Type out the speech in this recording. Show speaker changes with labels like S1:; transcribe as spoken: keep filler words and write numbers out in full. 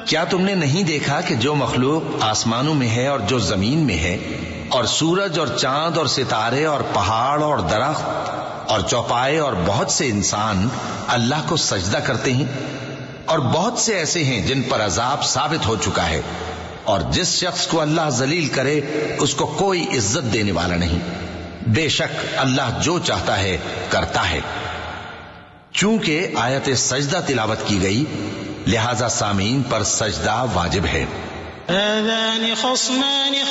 S1: क्या तुमने नहीं देखा कि जो मखलूक आसमानों में है और जो जमीन में है, और सूरज और चांद और सितारे और पहाड़ और दरख्त और चौपाए और बहुत से इंसान अल्लाह को सजदा करते हैं, और बहुत से ऐसे हैं जिन पर अजाब साबित हो चुका है, और जिस शख्स को अल्लाह जलील करे उसको कोई इज्जत देने वाला नहीं। बेशक अल्लाह जो चाहता है करता है। चूंकि आयत सजदा तिलावत की गई, लिहाजा सामीन पर सजदा वाजिब है।